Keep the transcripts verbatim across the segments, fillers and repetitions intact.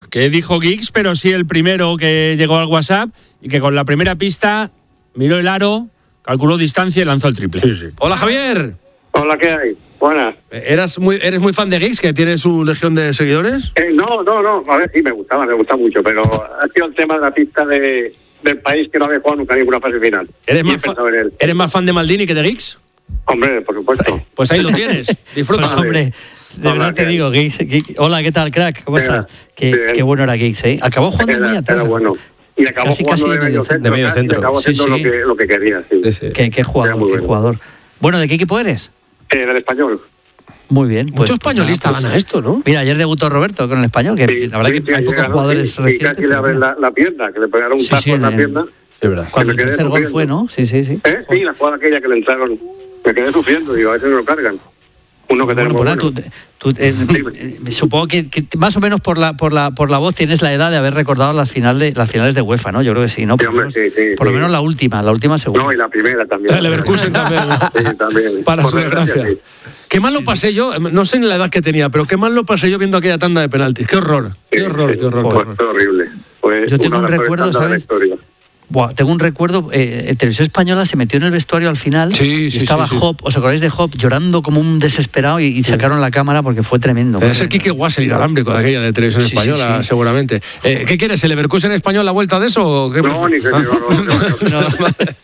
que dijo Giggs, pero sí el primero que llegó al WhatsApp y que con la primera pista miró el aro, calculó distancia y lanzó el triple. Sí, sí. Hola, Javier. Hola, ¿qué hay? Buenas. ¿Eras muy, ¿Eres muy fan de Giggs, que tiene su legión de seguidores? Eh, no, no, no. A ver, sí, me gustaba, me gusta mucho, pero ha sido el tema de la pista de, del país que no había jugado nunca ninguna fase final. ¿Eres más, fa- ¿Eres más fan de Maldini que de Giggs? Hombre, por supuesto. Pues ahí lo tienes. Disfruta. Pues, hombre, de Hola, verdad te ¿qué? digo, Giggs, Giggs- hola, ¿qué tal, crack? ¿Cómo Bien, estás? Qué, bien. qué bueno era Giggs, ¿eh? Acabó jugando Era, muy atrás. era bueno. Y acabó Casi, jugando casi de medio centro, de medio casi, centro. y acabó Sí, haciendo sí. Lo, que, lo que quería, sí. Sí, sí. Qué, qué jugador, Era muy qué bueno. jugador. Bueno, ¿de qué equipo eres? Eh, del Español. Muy bien. Mucho pues, españolista pues, gana esto, ¿no? Mira, ayer debutó Roberto con el Español, que Sí, la verdad sí, que sí, hay llega, pocos ¿no? jugadores Y- y recientes. casi le pero abren mira. la, la pierna, que le pegaron un Sí, taco sí, en la en- pierna. Es verdad. Cuando el me quedé tercer gol sufriendo. fue, ¿no? Sí, sí, sí. ¿Eh? Sí, la jugada aquella que le entraron. Me quedé sufriendo, digo, a ver si me lo cargan. Uno que Bueno, tenemos pues nada, bueno. tú, tú, eh, eh, supongo que, que más o menos por la por la por la voz tienes la edad de haber recordado las finales de las finales de UEFA, ¿no? Yo creo que sí, ¿no? Por, Sí, hombre, lo, menos, sí, sí, por lo sí. menos la última, la última seguro. No, y la primera también. El Leverkusen también. Sí, también. Para Por su desgracia. sí. Qué mal lo pasé yo, no sé ni la edad que tenía, pero qué mal lo pasé yo viendo aquella tanda de penaltis. Qué horror, qué Sí, horror, sí. qué horror. qué Fue, horror. fue horrible. Fue Yo tengo una un de las recuerdo, peores tandas de la ¿sabes? historia. Buah, tengo un recuerdo, eh, en Televisión Española se metió en el vestuario al final. Sí, y sí, estaba sí, sí. Hop, ¿os acordáis de Hop? Llorando como un desesperado y, y sacaron la cámara porque fue tremendo. Debe ser Quique Guas, el inalámbrico de aquella de Televisión Sí, sí, Española, sí. seguramente. Eh, ¿Qué quieres, el Leverkusen español, la vuelta de eso? O qué No, ni se no, no, no, no, no.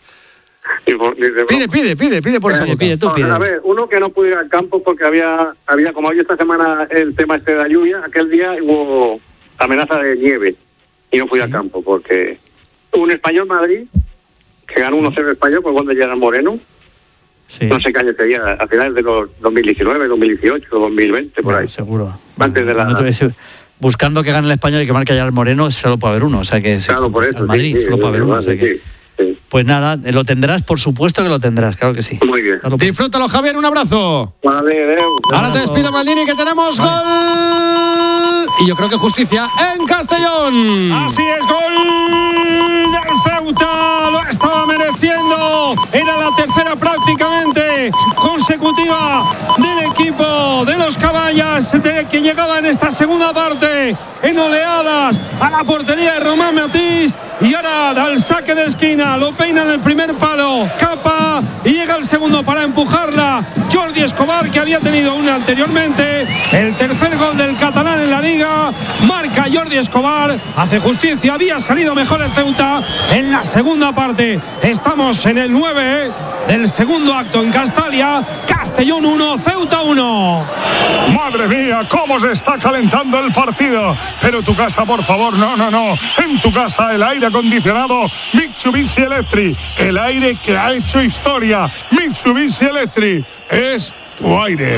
Ni por- ni de Pide, broma. pide, pide, pide por esa Pide, boca. pide, tú No, pide. a ver, uno que no pudo ir al campo porque había, había como hoy esta semana el tema este de la lluvia, aquel día hubo amenaza de nieve y no fui al campo porque un Español Madrid que ganó uno cero Español con gol de Gerard Moreno, Sí. no sé qué año sería, a finales de los dos mil diecinueve, dos mil dieciocho, dos mil veinte, por Bueno, ahí. seguro. Antes de la- No te voy a decir, buscando que gane el Español y que marque ya el Moreno, solo puede haber uno. O sea que es- Claro, por es- eso. al Madrid, sí, sí, solo puede haber sí, uno. O sea sí, que, sí, sí. pues nada, eh, lo tendrás, por supuesto que lo tendrás, claro que sí. Muy bien. Claro, Disfrútalo, Javier, un abrazo. Vale, adeu. Ahora te despido, Maldini, que tenemos gol. Y yo creo que justicia en Castellón. Así es, gol del Ceuta, lo estaba mereciendo, era la tercera prácticamente consecutiva del equipo de los Caballas, de que llegaba en esta segunda parte en oleadas a la portería de Román Matís, y ahora da el saque de esquina, lo peina en el primer palo, capa y llega el segundo para empujarla Jordi Escobar, que había tenido una anteriormente. El tercer gol del catalán en la liga, marca Jordi Escobar, hace justicia, había salido mejor el Ceuta en la segunda parte. Estamos en el nueve del segundo acto en Castalia. Castellón uno, Ceuta uno. Madre mía, cómo se está calentando el partido. Pero tu casa, por favor, no, no, no. En tu casa el aire acondicionado Mitsubishi Electric. El aire que ha hecho historia. Mitsubishi Electric es tu aire.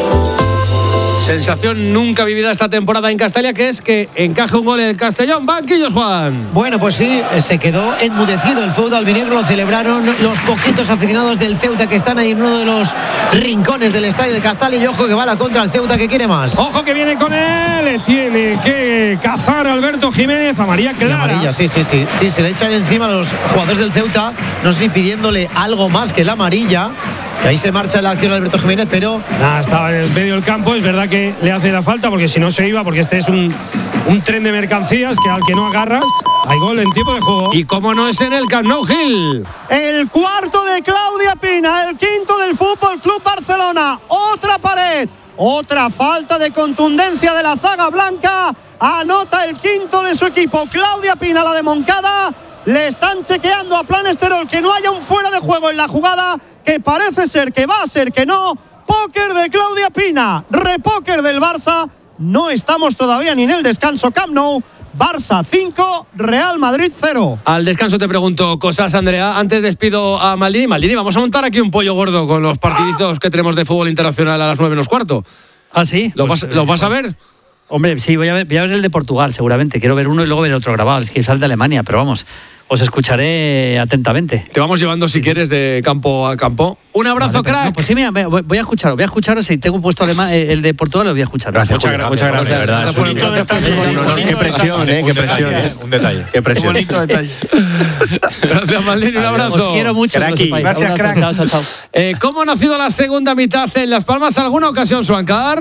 Sensación nunca vivida esta temporada en Castalia, que es que encaje un gol en el Castellón. Banquillos, Juan. Bueno, pues sí, se quedó enmudecido el feudo albinegro, lo celebraron los poquitos aficionados del Ceuta que están ahí en uno de los rincones del estadio de Castalia, y ojo que va la contra el Ceuta, que quiere más. Ojo que viene con él, tiene que cazar Alberto Jiménez, a María Clara. Amarilla, sí, sí, sí, sí, se le echan encima a los jugadores del Ceuta, no sé si pidiéndole algo más que la amarilla. Y ahí se marcha la acción Alberto Jiménez, pero Nah, estaba en el medio del campo, es verdad que le hace la falta porque si no se iba, porque este es un, un tren de mercancías que al que no agarras hay gol en tiempo de juego. Y como no es en el Camp Nou, Gil. El cuarto de Claudia Pina, el quinto del Fútbol Club Barcelona. Otra pared, otra falta de contundencia de la zaga blanca. Anota el quinto de su equipo. Claudia Pina, la de Moncada. Le están chequeando a Planesterol que no haya un fuera de juego en la jugada, que parece ser que va a ser que no. Póker de Claudia Pina, repóker del Barça. No estamos todavía ni en el descanso. Camp Nou, Barça cinco, Real Madrid cero. Al descanso te pregunto cosas, Andrea. Antes despido a Maldini. Maldini, vamos a montar aquí un pollo gordo con los partiditos que tenemos de fútbol internacional a las nueve menos cuarto. Ah, sí. ¿Lo, Pues, vas, ¿lo vas a ver? Hombre, sí, voy a ver, voy a ver el de Portugal, seguramente. Quiero ver uno y luego ver otro grabado, quizás el de Alemania, pero vamos, os escucharé atentamente. Te vamos llevando, si quieres, de campo a campo. Un abrazo, Vale, pero- crack. no, pues sí, mira, voy voy a escucharlo, voy a escucharlo. Si tengo puesto alema- eh, el de Portugal, lo voy a escuchar. Gracias, Muchas Julio, gra- muchas gracias, de verdad, gracias es un por niño. el Un honor. Qué presión, eh, qué presión. Un detalle. Qué presión. bonito detalle. Gracias, Maldini, un abrazo. Os quiero mucho. que lo Cracky, sepáis. gracias, Un abrazo, crack. chao, chao, chao. Eh, ¿Cómo ha nacido la segunda mitad en Las Palmas? ¿Alguna ocasión, Suancar?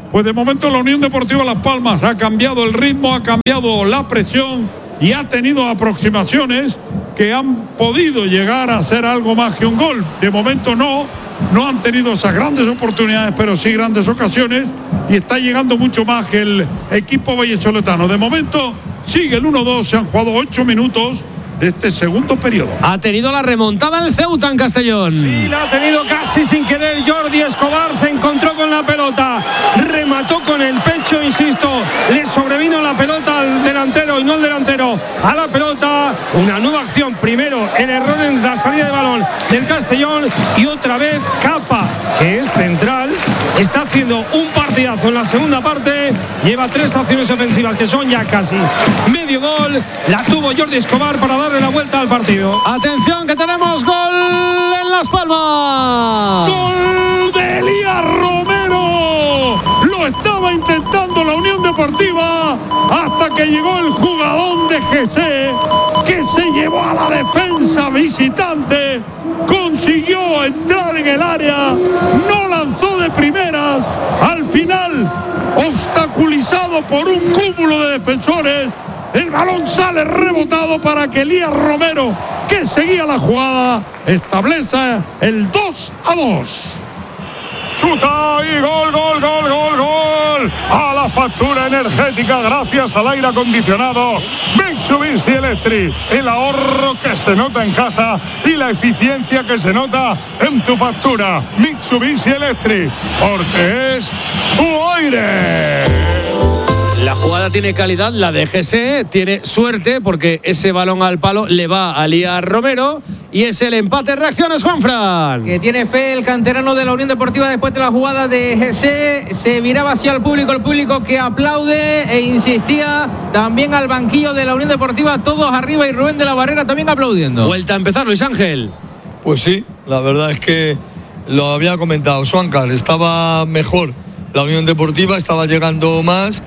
Pues de momento la Unión Deportiva Las Palmas ha cambiado el ritmo, ha cambiado la presión y ha tenido aproximaciones que han podido llegar a hacer algo más que un gol. De momento no, no han tenido esas grandes oportunidades, pero sí grandes ocasiones, y está llegando mucho más que el equipo vallesoletano. De momento sigue el uno dos, se han jugado ocho minutos de este segundo periodo. Ha tenido la remontada el Ceuta en Castellón. Sí, la ha tenido casi sin querer Jordi Escobar, se encontró con la pelota, remató con el pecho, insisto, le sobrevino la pelota al delantero y no al delantero a la pelota. Una nueva acción, primero el error en la salida de balón del Castellón y otra vez Capa, que es central, está haciendo un partidazo en la segunda parte, lleva tres acciones ofensivas que son ya casi medio gol, la tuvo Jordi Escobar para dar darle la vuelta al partido. Atención que tenemos gol en Las Palmas. ¡Gol de Elías Romero! Lo estaba intentando la Unión Deportiva hasta que llegó el jugador de G C, que se llevó a la defensa visitante, consiguió entrar en el área, no lanzó de primeras, al final obstaculizado por un cúmulo de defensores. El balón sale rebotado para que Elías Romero, que seguía la jugada, establece el dos a dos. Chuta y gol, gol, gol, gol, gol. A la factura energética gracias al aire acondicionado Mitsubishi Electric. El ahorro que se nota en casa y la eficiencia que se nota en tu factura. Mitsubishi Electric, porque es tu aire. La jugada tiene calidad, la de G C tiene suerte porque ese balón al palo le va a Elías Romero y es el empate. Reacciones, Juanfran. Que tiene fe el canterano de la Unión Deportiva después de la jugada de G C. Se miraba hacia el público, el público que aplaude e insistía también al banquillo de la Unión Deportiva, todos arriba y Rubén de la Barrera también aplaudiendo. Vuelta a empezar, Luis Ángel. Pues sí, la verdad es que lo había comentado Suancar, estaba mejor la Unión Deportiva, estaba llegando más.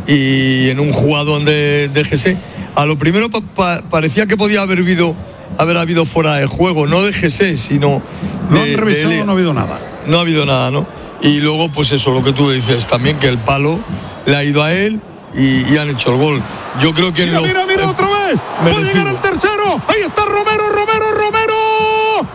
Y en un jugador de, de G C, a lo primero pa, pa, parecía que podía haber habido, haber habido fuera de juego, no de G C, sino lo de, han revisado, de no ha habido nada. No ha habido nada, ¿no? Y luego, pues eso, lo que tú dices también, que el palo le ha ido a él y, y han hecho el gol. Yo creo que mira, lo, mira, mira, otra vez. Merecido. Puede llegar el tercero. Ahí está Romero, Romero, Romero.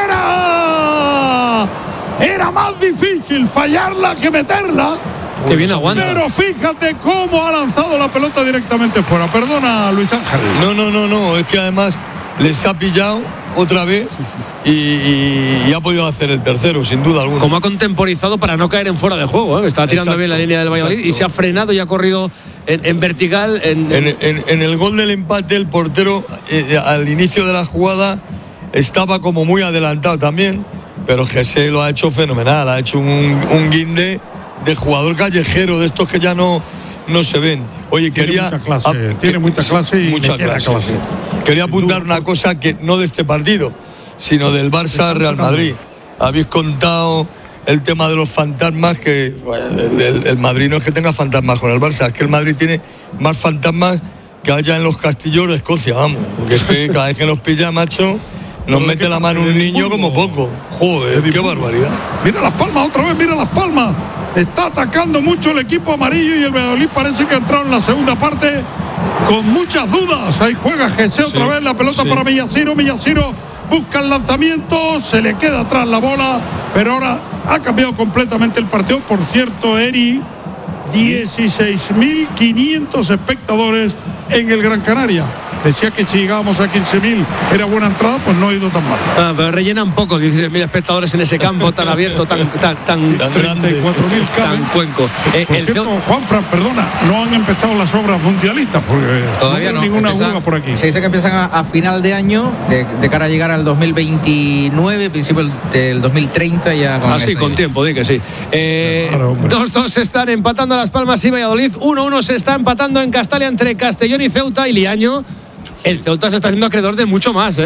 ¡Fuera! Era más difícil fallarla que meterla. Que bien aguanta. Pero fíjate cómo ha lanzado la pelota directamente fuera. Perdona, Luis Ángel. No, no, no, no. Es que además les ha pillado otra vez sí, sí. Y, y, y ha podido hacer el tercero, sin duda alguna. Como ha contemporizado para no caer en fuera de juego, ¿eh? Está tirando exacto, bien la línea del Valladolid exacto. Y se ha frenado y ha corrido en, en vertical. En, en, en, en el gol del empate, el portero eh, al inicio de la jugada estaba como muy adelantado también, pero G C lo ha hecho fenomenal. Ha hecho un, un guinde de jugador callejero, de estos que ya no, no se ven. Oye, tiene quería... Mucha clase, a, tiene mucha clase y mucha clase, clase. Sí. Quería apuntar una cosa que no de este partido, sino del Barça-Real Madrid. Habéis contado el tema de los fantasmas, que bueno, el, el, el Madrid no es que tenga fantasmas con el Barça, es que el Madrid tiene más fantasmas que haya en los castillos de Escocia, vamos. Porque es que cada vez que nos pilla, macho, nos mete la mano un niño como poco. Joder, qué barbaridad. Mira Las Palmas otra vez, mira Las Palmas. Está atacando mucho el equipo amarillo y el Valladolid parece que ha entrado en la segunda parte con muchas dudas. Ahí juega G C otra sí, vez, la pelota sí. para Millaciro. Millaciro busca el lanzamiento, se le queda atrás la bola, pero ahora ha cambiado completamente el partido. Por cierto, Eri, dieciséis mil quinientos espectadores en el Gran Canaria. Decía que si llegábamos a quince mil era buena entrada, pues no ha ido tan mal. Ah, pero rellenan poco, dieciséis mil espectadores en ese campo tan abierto, tan tan tan, tan grande, cuatro mil tan cuenco. Eh, por el cierto, Ceu... Juanfran, perdona, no han empezado las obras mundialistas porque todavía no, no hay ninguna empieza, huelga por aquí. Se dice que empiezan a, a final de año, de, de cara a llegar al dos mil veintinueve, principio del dos mil treinta ya. Con ah, sí, con tiempo, di que sí. Eh, claro, dos dos se están empatando Las Palmas y Valladolid, uno uno se está empatando en Castalia entre Castellón y Ceuta y Liaño. El Ceuta se está haciendo acreedor de mucho más, ¿eh?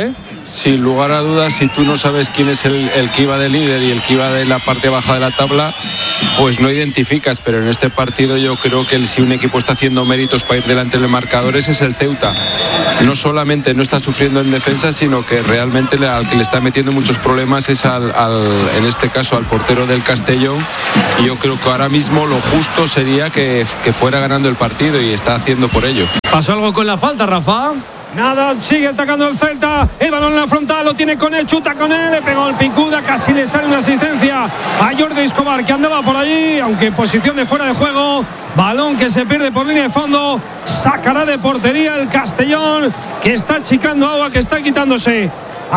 sin lugar a dudas, si tú no sabes quién es el, el que iba de líder y el que iba de la parte baja de la tabla, pues no identificas. Pero en este partido yo creo que el, si un equipo está haciendo méritos para ir delante de los marcadores es el Ceuta. No solamente no está sufriendo en defensa, sino que realmente le, al que le está metiendo muchos problemas es al, al, en este caso al portero del Castellón. Y yo creo que ahora mismo lo justo sería que, que fuera ganando el partido, y está haciendo por ello. ¿Pasó algo con la falta, Rafa? Nada, sigue atacando el Celta. El balón en la frontal, lo tiene con él, chuta con él, le pegó el picuda, casi le sale una asistencia a Jordi Escobar, que andaba por allí, aunque en posición de fuera de juego. Balón que se pierde por línea de fondo. Sacará de portería el Castellón, que está achicando agua, que está quitándose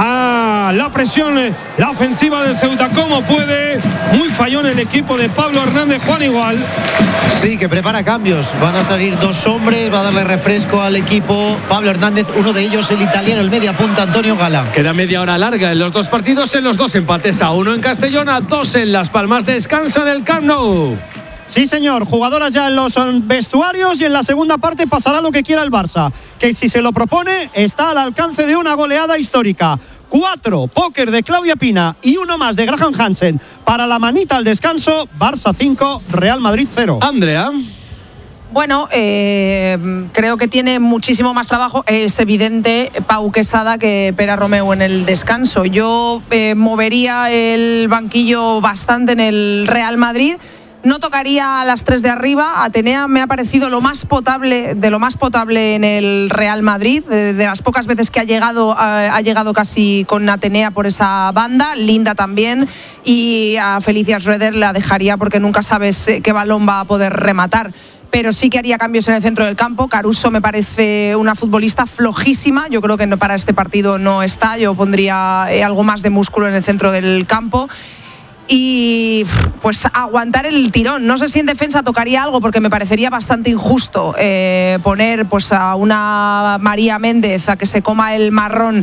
a la presión, la ofensiva del Ceuta como puede. Muy fallón el equipo de Pablo Hernández. Juan, igual. Sí, que prepara cambios. Van a salir dos hombres, va a darle refresco al equipo Pablo Hernández, uno de ellos el italiano, el media punta Antonio Gala. Queda media hora larga en los dos partidos, en los dos empates, a uno en Castellón, a dos en Las Palmas. Descansa en el Camp Nou. Sí, señor, jugadoras ya en los vestuarios, y en la segunda parte pasará lo que quiera el Barça, que si se lo propone está al alcance de una goleada histórica. Cuatro, póker de Claudia Pina y uno más de Graham Hansen para la manita al descanso. Barça cinco, Real Madrid cero. Andrea. Bueno, eh, creo que tiene muchísimo más trabajo. Es evidente, Pau Quesada, que Pera Romeu en el descanso. Yo eh, movería el banquillo bastante en el Real Madrid. No tocaría a las tres de arriba. Atenea me ha parecido lo más potable, de lo más potable en el Real Madrid, de, de las pocas veces que ha llegado, ha, ha llegado casi con Atenea por esa banda. Linda también, y a Felicia Schroeder la dejaría porque nunca sabes qué balón va a poder rematar. Pero sí que haría cambios en el centro del campo. Caruso me parece una futbolista flojísima. Yo creo que para este partido no está. Yo pondría algo más de músculo en el centro del campo. Y pues aguantar el tirón. No sé si en defensa tocaría algo, porque me parecería bastante injusto eh, poner pues a una María Méndez a que se coma el marrón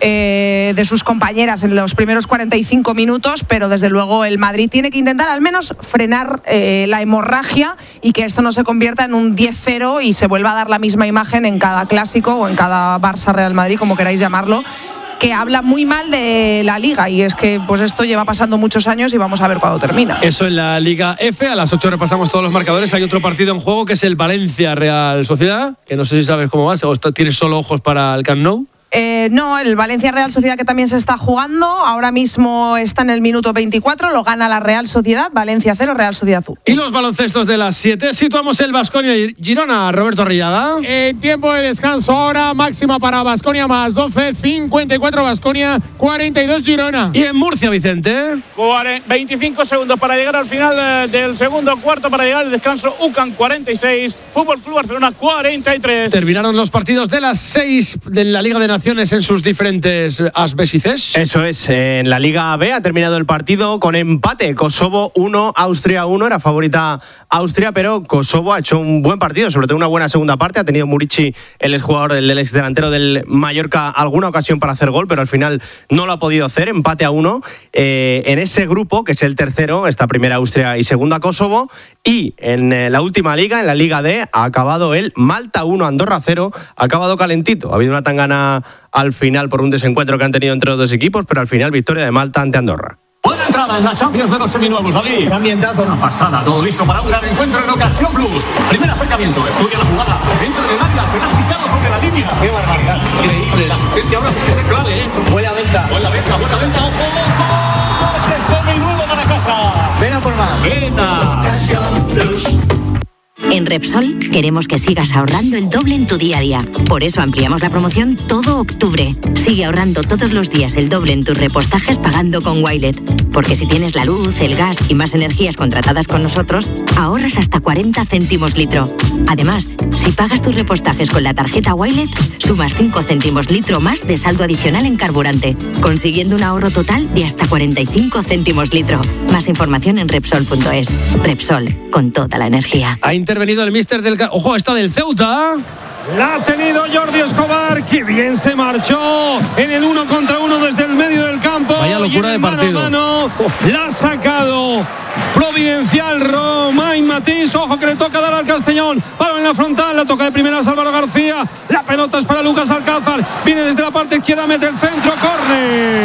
eh, de sus compañeras en los primeros cuarenta y cinco minutos, pero desde luego el Madrid tiene que intentar al menos frenar eh, la hemorragia, y que esto no se convierta en un diez cero y se vuelva a dar la misma imagen en cada clásico o en cada Barça Real Madrid, como queráis llamarlo, que habla muy mal de la Liga, y es que pues esto lleva pasando muchos años y vamos a ver cuándo termina. Eso en la Liga F. A las ocho repasamos todos los marcadores. Hay otro partido en juego, que es el Valencia Real Sociedad, que no sé si sabes cómo va, o tienes solo ojos para el Camp Nou. Eh, no, el Valencia Real Sociedad, que también se está jugando. Ahora mismo está en el minuto veinticuatro, lo gana la Real Sociedad. Valencia cero, Real Sociedad uno. Y los baloncestos de las siete, situamos el Baskonia y Girona. Roberto Arriaga. En tiempo de descanso ahora, máxima para Baskonia más doce, cincuenta y cuatro Baskonia, cuarenta y dos Girona. Y en Murcia, Vicente. veinticinco segundos para llegar al final del segundo cuarto, para llegar al descanso. U C A M cuarenta y seis, Fútbol Club Barcelona cuarenta y tres. Terminaron los partidos de las seis de la Liga de Naciones en sus diferentes asbesices. Eso es, en la Liga B ha terminado el partido con empate. Kosovo uno, Austria uno, era favorita Austria, pero Kosovo ha hecho un buen partido, sobre todo una buena segunda parte. Ha tenido Murici, el exjugador, el ex delantero del Mallorca, alguna ocasión para hacer gol, pero al final no lo ha podido hacer. Empate a uno. Eh, en ese grupo, que es el tercero, está primera Austria y segunda Kosovo. Y en la última liga, en la Liga D, ha acabado el Malta uno, Andorra cero. Ha acabado calentito. Ha habido una tangana al final por un desencuentro que han tenido entre los dos equipos, pero al final victoria de Malta ante Andorra. Buena entrada en la Champions de los seminuevos, David. Ambientazo. Una pasada, todo listo para un gran encuentro en Ocasión Plus. Primer acercamiento, estudia la jugada. Dentro del área, será citado sobre la línea. Qué barbaridad. Increíble. La asistencia ahora sí que es clave, ¿eh? Buena venta. Buena venta, buena venta. ¡Ojo! ¡Coche seminuevo para casa! Ven a por más. Venta. Ocasión Plus. En Repsol queremos que sigas ahorrando el doble en tu día a día. Por eso ampliamos la promoción todo octubre. Sigue ahorrando todos los días el doble en tus repostajes pagando con Wilet. Porque si tienes la luz, el gas y más energías contratadas con nosotros, ahorras hasta cuarenta céntimos litro. Además, si pagas tus repostajes con la tarjeta Wilet, sumas cinco céntimos litro más de saldo adicional en carburante, consiguiendo un ahorro total de hasta cuarenta y cinco céntimos litro. Más información en Repsol punto es. Repsol, con toda la energía. Ha intervenido el míster del... ¡Ojo, está del Ceuta! La ha tenido Jordi Escobar, que bien se marchó en el uno contra uno desde el medio del campo. Vaya locura de partido. Mano a mano, la ha sacado providencial Romain Matís. Ojo que le toca dar al Castellón. Balón en la frontal, la toca de primeras Álvaro García. La pelota es para Lucas Alcázar. Viene desde la parte izquierda, mete el centro, corre.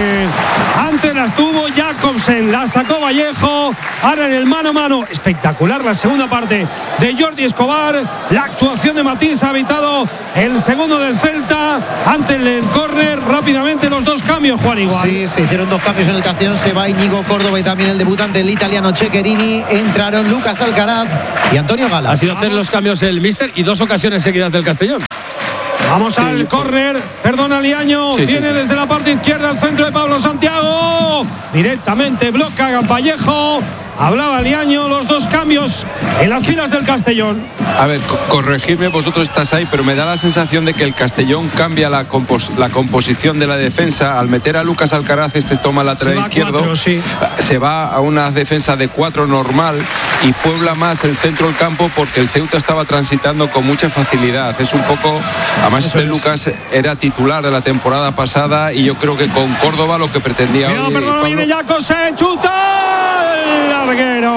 Jacobsen. Antes las tuvo Jacobsen, la sacó Vallejo. Ahora en el mano a mano. Espectacular la segunda parte de Jordi Escobar. La actuación de Matís ha evitado el segundo del Celta. Ante el córner, rápidamente los dos cambios, Juan Igual. Sí, se hicieron dos cambios en el Castellón. Se va Íñigo Córdoba y también el debutante, el italiano Cecherini. Entraron Lucas Alcaraz y Antonio Gala. Ha sido hacer los cambios el míster y dos ocasiones seguidas del Castellón. Vamos sí. al córner, perdona Liaño, sí, viene sí, sí. desde la parte izquierda al centro de Pablo Santiago, directamente bloca Vallejo. Hablaba Liaño, los dos cambios en las filas del Castellón. A ver, co- corregirme, vosotros estás ahí, pero me da la sensación de que el Castellón cambia la, compos- la composición de la defensa. Al meter a Lucas Alcaraz, este toma lateral izquierdo, cuatro, sí. se va a una defensa de cuatro normal y puebla más el centro del campo porque el Ceuta estaba transitando con mucha facilidad. Es un poco, además este Lucas era titular de la temporada pasada y yo creo que con Córdoba lo que pretendía... Cuidado, hoy, perdón, Pablo, viene Jacobsen, chuta el larguero.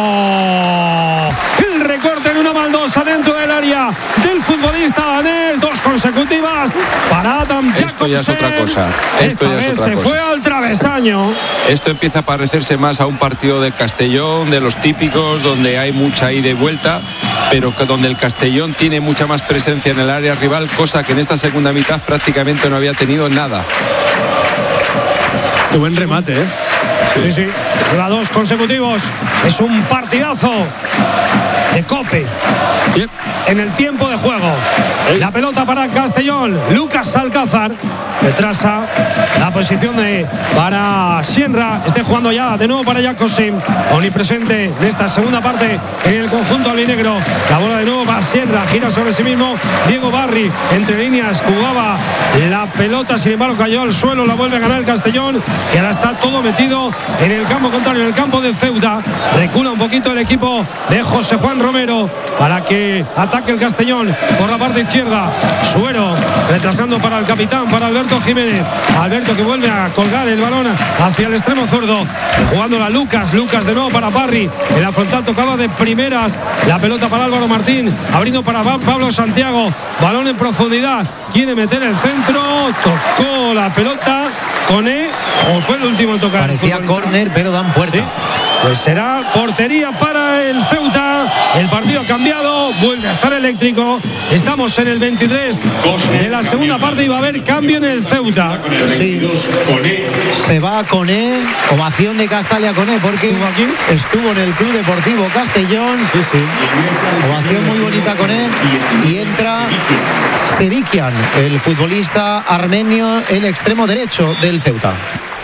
El recorte en una baldosa dentro del área del futbolista danés, dos consecutivas para Adam Jacobsen. Esto ya es otra cosa. Esto Esta ya es vez otra se cosa. fue al travesaño. Esto empieza a parecerse más a un partido de Castellón, de los típicos, donde hay mucha ida y vuelta, pero que donde el Castellón tiene mucha más presencia en el área rival, cosa que en esta segunda mitad prácticamente no había tenido nada. Qué buen remate, ¿eh? Sí, sí. Lleva dos consecutivos. Es un partidazo de Cope. Yep. En el tiempo de juego. La pelota para Castellón. Lucas Alcázar retrasa la posición de para Sienra. Esté jugando ya de nuevo para Jacobsen. Omnipresente en esta segunda parte en el conjunto albinegro. La bola de nuevo para Sienra. Gira sobre sí mismo Diego Barri. Entre líneas jugaba la pelota. Sin embargo cayó al suelo. La vuelve a ganar el Castellón. Y ahora está todo metido en el campo contrario, en el campo de Ceuta. Recula un poquito el equipo de José Juan Romero para que ataque el Castellón por la parte izquierda. Suero retrasando para el capitán, para Alberto Jiménez. Alberto que vuelve a colgar el balón hacia el extremo zurdo, jugando la Lucas. Lucas de nuevo para Barri. El afrontar tocaba de primeras. La pelota para Álvaro Martín, abriendo para Pablo Santiago. Balón en profundidad. Quiere meter el centro. Tocó la pelota. Coné, o fue el último en tocar. Parecía córner, pero dan puerta. ¿Sí? Pues será portería para el Ceuta. El partido ha cambiado, vuelve a estar eléctrico. Estamos en el veintitrés de la segunda parte y va a haber cambio en el Ceuta. Sí. Se va a Coné, ovación de Castalia a Coné, porque ¿Estuvo, aquí? estuvo en el Club Deportivo Castellón. Sí, sí. Ovación muy bonita a Coné. Y entra Sevikian, el futbolista armenio, el extremo derecho del Ceuta.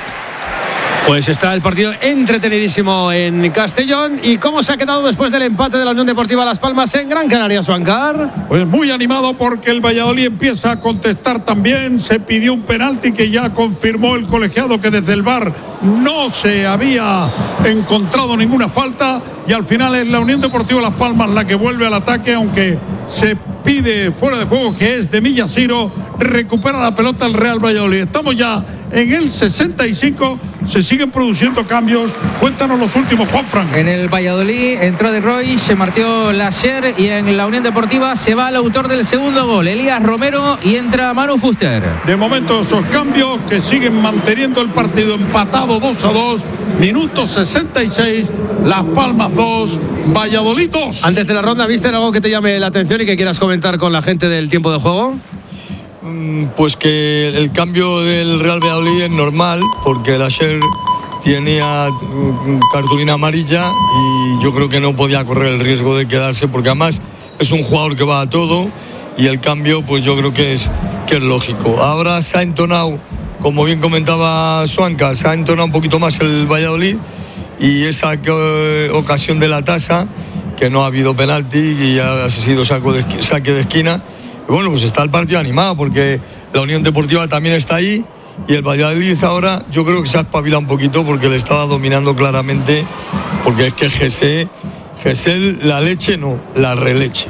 Pues está el partido entretenidísimo en Castellón. ¿Y cómo se ha quedado después del empate de la Unión Deportiva Las Palmas en Gran Canaria, Suancar? Pues muy animado porque el Valladolid empieza a contestar también. Se pidió un penalti que ya confirmó el colegiado que desde el V A R no se había encontrado ninguna falta. Y al final es la Unión Deportiva Las Palmas la que vuelve al ataque, aunque se pide fuera de juego, que es de Millasiro. Recupera la pelota el Real Valladolid. Estamos ya en el sesenta y cinco. Se siguen produciendo cambios. Cuéntanos los últimos, Juanfran. En el Valladolid entró De Roy, se marchó Lasher, y en la Unión Deportiva se va el autor del segundo gol, Elías Romero, y entra Manu Fuster. De momento esos cambios que siguen manteniendo el partido empatado dos a dos. Minuto sesenta y seis. Las Palmas dos, Valladolid dos. Antes de la ronda, ¿viste algo que te llame la atención y que quieras comentar con la gente del tiempo de juego? Pues que el cambio del Real Valladolid es normal, porque el Asher tenía cartulina amarilla y yo creo que no podía correr el riesgo de quedarse, porque además es un jugador que va a todo, y el cambio pues yo creo que es, que es lógico. Ahora se ha entonado, como bien comentaba Suanca, se ha entonado un poquito más el Valladolid, y esa eh, ocasión de la tasa, que no ha habido penalti y ha sido saco de, saque de esquina. Y bueno, pues está el partido animado, porque la Unión Deportiva también está ahí, y el Valladolid ahora yo creo que se ha espabilado un poquito, porque le estaba dominando claramente, porque es que Gesell, Gesell la leche no, la releche.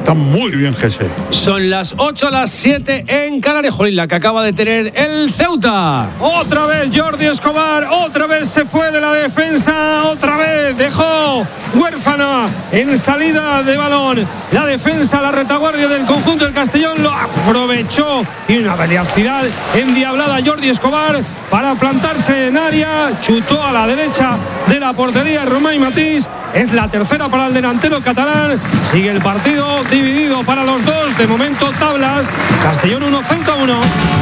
Está muy bien, G C. Son las ocho, las siete en Canarias. Jolín, la que acaba de tener el Ceuta. Otra vez Jordi Escobar, otra vez se fue de la defensa, otra vez dejó huérfana en salida de balón. La defensa, la retaguardia del conjunto del Castellón lo aprovechó. Tiene una velocidad endiablada Jordi Escobar para plantarse en área. Chutó a la derecha de la portería Román Matís. Es la tercera para el delantero catalán. Sigue el partido dividido para los dos. De momento tablas. Castellón uno, Ceuta uno.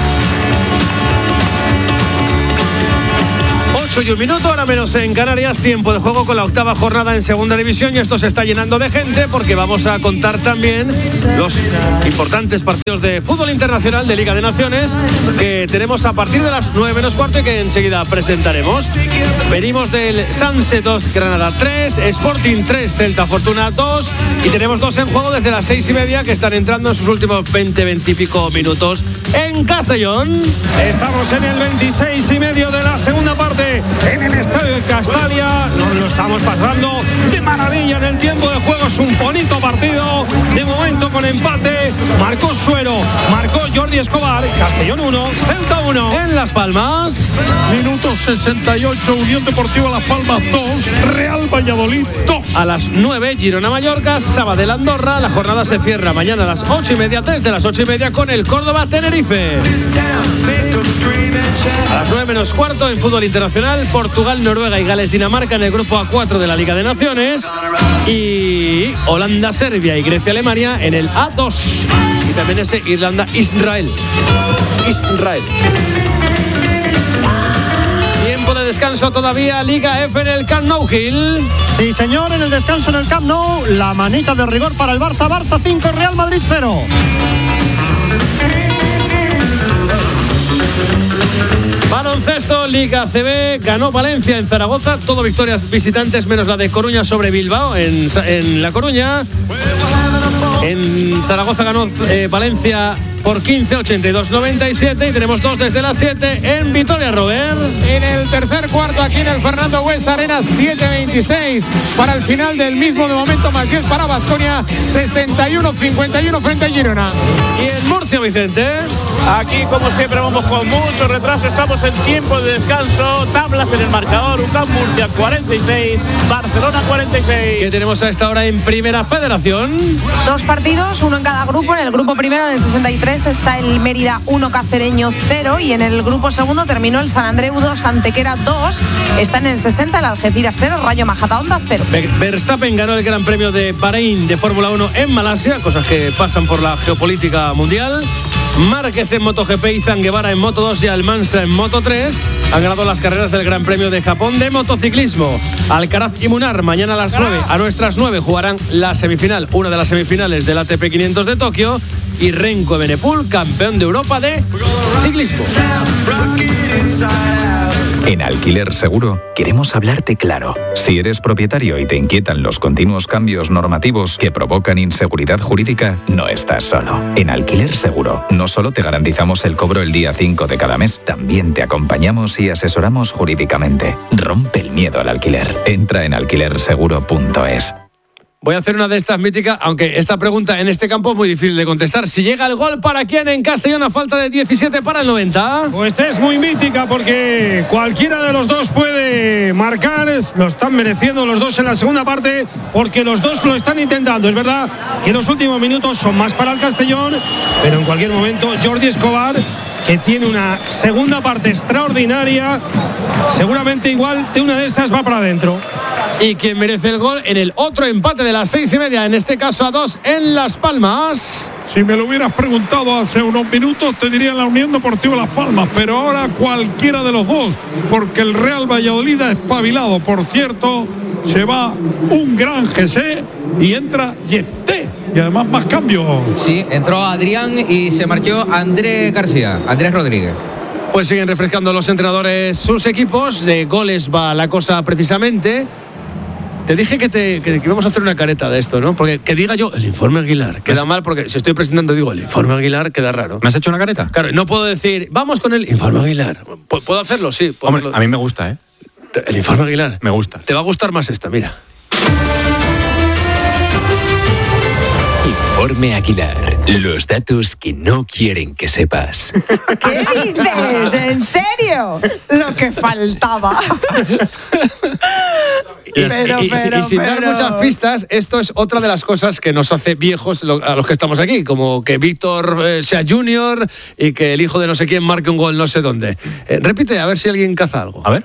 ocho y un minuto, ahora menos en Canarias, tiempo de juego con la octava jornada en segunda división y esto se está llenando de gente porque vamos a contar también los importantes partidos de fútbol internacional de Liga de Naciones que tenemos a partir de las nueve menos cuarto y que enseguida presentaremos. Venimos del Sanse dos, Granada tres, Sporting tres, Celta Fortuna dos y tenemos dos en juego desde las seis y media que están entrando en sus últimos veinte, veinte y pico minutos en Castellón. Estamos en el veintiséis y medio de la segunda parte en el estadio de Castalia. Nos lo estamos pasando de maravilla en el tiempo de juego. Es un bonito partido. De momento con empate. Marcó Suero, marcó Jordi Escobar. Castellón uno, Celta uno. En Las Palmas. Minuto sesenta y ocho, Unión Deportiva Las Palmas dos, Real Valladolid dos. A las nueve, Girona Mallorca, Sabadell Andorra. La jornada se cierra mañana a las ocho y media, desde las ocho y media con el Córdoba Tenerife. A las nueve menos cuarto en fútbol internacional, Portugal, Noruega y Gales, Dinamarca en el grupo A cuatro de la Liga de Naciones y Holanda, Serbia y Grecia, Alemania en el A dos y también ese Irlanda, Israel. Israel. Tiempo de descanso todavía, Liga F en el Camp Nou, Gil. Sí, señor, en el descanso en el Camp Nou, la manita de rigor para el Barça. Barça cinco, Real Madrid cero. Baloncesto, Liga C B, ganó Valencia en Zaragoza, todo victorias visitantes menos la de Coruña sobre Bilbao en, en La Coruña. En Zaragoza ganó eh, Valencia por quince, ochenta y dos, noventa y siete y tenemos dos desde las siete en Vitoria, Robert. En el tercer cuarto aquí en el Fernando Buesa Arena, siete veintiséis para el final del mismo, de momento más diez para Baskonia, sesenta y uno cincuenta y uno frente a Girona. Y en Murcia, Vicente. Aquí, como siempre, vamos con mucho retraso. Estamos en tiempo de descanso. Tablas en el marcador. U C A M Murcia cuarenta y seis, Barcelona cuarenta y seis. ¿Qué tenemos a esta hora en Primera Federación? Dos partidos, uno en cada grupo. En el grupo primero, en el sesenta y tres, está el Mérida uno, Cacereño cero. Y en el grupo segundo terminó el San Andreu dos, Antequera dos. Está en el sesenta el Algeciras cero, Rayo Majadahonda cero. Verstappen ganó el Gran Premio de Bahrein de Fórmula uno en Malasia, cosas que pasan por la geopolítica mundial. Márquez en MotoGP, Izan Guevara en Moto dos y Almansa en Moto tres han ganado las carreras del Gran Premio de Japón de motociclismo. Alcaraz y Munar mañana a las nueve, a nuestras nueve, jugarán la semifinal, una de las semifinales del A T P quinientos de Tokio, y Renko Evenepoel, campeón de Europa de ciclismo. En Alquiler Seguro queremos hablarte claro. Si eres propietario y te inquietan los continuos cambios normativos que provocan inseguridad jurídica, no estás solo. En Alquiler Seguro no solo te garantizamos el cobro el día cinco de cada mes, también te acompañamos y asesoramos jurídicamente. Rompe el miedo al alquiler. Entra en alquiler seguro punto es. Voy a hacer una de estas míticas, aunque esta pregunta en este campo es muy difícil de contestar. Si llega el gol, ¿para quién en Castellón a falta de diecisiete para el noventa? Pues es muy mítica porque cualquiera de los dos puede marcar. Lo están mereciendo los dos en la segunda parte porque los dos lo están intentando. Es verdad que los últimos minutos son más para el Castellón, pero en cualquier momento Jordi Escobar, que tiene una segunda parte extraordinaria, seguramente igual de una de esas va para adentro. Y quien merece el gol en el otro empate de las seis y media, en este caso a dos en Las Palmas. Si me lo hubieras preguntado hace unos minutos, te diría la Unión Deportiva Las Palmas, pero ahora cualquiera de los dos, porque el Real Valladolid ha espabilado. Por cierto, se va un gran G C y entra Yefté. Y además más cambios. Sí, entró Adrián y se marchó Andrés García, Andrés Rodríguez. Pues siguen refrescando los entrenadores sus equipos. De goles va la cosa precisamente. Te dije que, te, que, que íbamos a hacer una careta de esto, ¿no? Porque que diga yo el informe Aguilar queda mal, porque si estoy presentando digo el informe Aguilar queda raro. ¿Me has hecho una careta? Claro, no puedo decir vamos con el informe Aguilar. ¿Puedo hacerlo? Sí. ¿puedo Hombre, hacerlo? A mí me gusta, ¿eh? El informe Aguilar. Me gusta. Te va a gustar más esta, mira. Informe Aguilar. Los datos que no quieren que sepas. ¿Qué dices? ¿En serio? Lo que faltaba. Y, Pero, y- y- pero, y sin dar pero- muchas pistas, esto es otra de las cosas que nos hace viejos lo- a los que estamos aquí, como que Víctor eh, sea junior y que el hijo de no sé quién marque un gol no sé dónde. Eh, repite, a ver si alguien caza algo. A ver.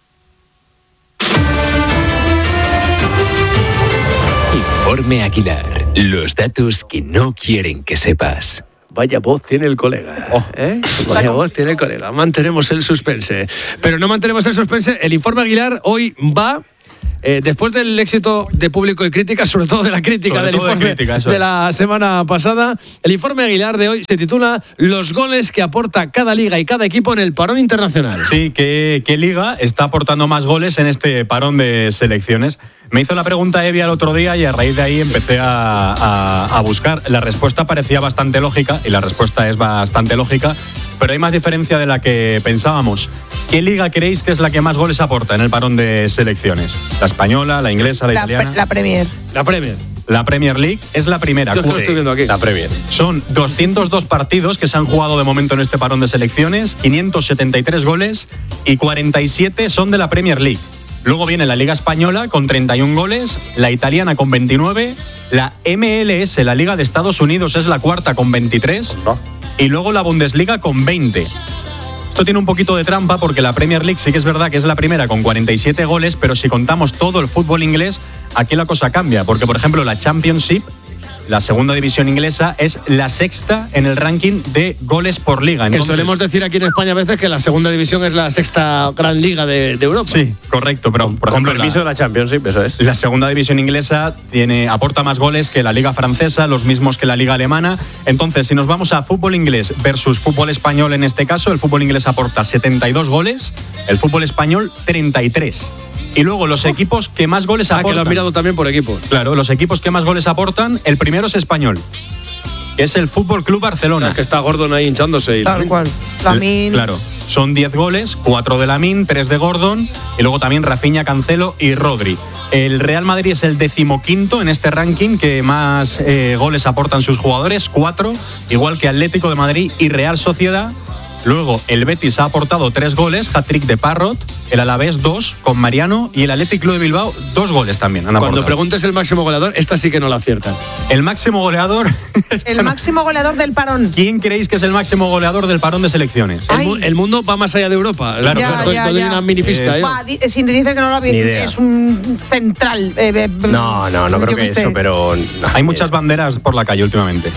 Informe Aguilar. Los datos que no quieren que sepas. Vaya voz tiene el colega. ¿eh? Vaya voz tiene el colega. Mantenemos el suspense. Pero no mantenemos el suspense. El informe Aguilar hoy va. Eh, después del éxito de público y crítica, sobre todo de la crítica Sobre del todo de informe crítica, eso de es. la semana pasada, el informe Aguilar de hoy se titula Los goles que aporta cada liga y cada equipo en el parón internacional. Sí, ¿qué, qué liga está aportando más goles en este parón de selecciones? Me hizo la pregunta Evia el otro día y a raíz de ahí empecé a, a- a buscar. La respuesta parecía bastante lógica y la respuesta es bastante lógica, pero hay más diferencia de la que pensábamos. ¿Qué liga creéis que es la que más goles aporta en el parón de selecciones? ¿La española, la inglesa, la, La, italiana? la Premier. La Premier. La Premier League es la primera. Yo Cubre. estoy viendo aquí. La Premier. Son doscientos dos partidos que se han jugado de momento en este parón de selecciones, quinientos setenta y tres goles y cuarenta y siete son de la Premier League. Luego viene la Liga Española con treinta y un goles, la Italiana con veintinueve, la M L S, la Liga de Estados Unidos, es la cuarta con veintitrés y luego la Bundesliga con veinte. Esto tiene un poquito de trampa porque la Premier League sí que es verdad que es la primera con cuarenta y siete goles, pero si contamos todo el fútbol inglés, aquí la cosa cambia, porque por ejemplo la Championship, la segunda división inglesa, es la sexta en el ranking de goles por liga. Que Entonces, solemos decir aquí en España a veces que la segunda división es la sexta gran liga de, de Europa. Sí, correcto, pero por ejemplo permiso de la Championship, eso es. La segunda división inglesa tiene, aporta más goles que la liga francesa, los mismos que la liga alemana. Entonces, si nos vamos a fútbol inglés versus fútbol español en este caso, el fútbol inglés aporta setenta y dos goles, el fútbol español treinta y tres. Y luego los equipos que más goles Ah, aportan. que lo has mirado también por equipos. Claro, los equipos que más goles aportan, el primero es español, que es el Fútbol Club Barcelona. Que está Gordon ahí hinchándose. Y Tal cual. Lamine. Claro, son diez goles, cuatro de Lamine, tres de Gordon y luego también Rafinha, Cancelo y Rodri. El Real Madrid es el decimoquinto en este ranking que más eh, goles aportan sus jugadores, cuatro, igual que Atlético de Madrid y Real Sociedad. Luego el Betis ha aportado tres goles, hat-trick de Parrot, el Alavés dos con Mariano y el Athletic Club de Bilbao dos goles también. Han Cuando aportado. preguntes el máximo goleador, esta sí que no la aciertan. El máximo goleador. El máximo goleador del parón. ¿Quién creéis que es el máximo goleador del parón de selecciones? El, mu- el mundo va más allá de Europa. Claro, Ya, claro. ya, Te doy ya. una mini pista. ¿eh? Buah, di- si dices que no lo vi, Ni idea. es un central. eh, eh, No, no, no yo creo que qué sé. eso, pero... Hay muchas banderas por la calle últimamente.